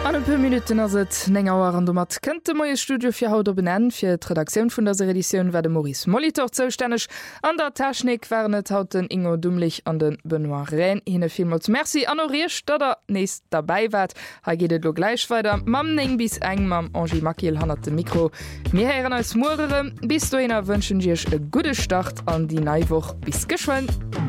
An ein paar Minuten as et Nengauer an mat kënnt moie Studio fir haut benennen fir d' Redaktion vun der Edition werde Maurice Molitor zoustännech an der Technik wärnet hauten Ingo Dummlich an den Benoit Rehn hinne vielmals Merci anoriert dat er neist dabei wart ha gehtt lo gleich weiter Mam eng bis eng mam Angie Makiel han dem Mikro mir heieren als Mure bis du hinnner wënschen Dich e gute Start an die Neiwoch bis geschwen.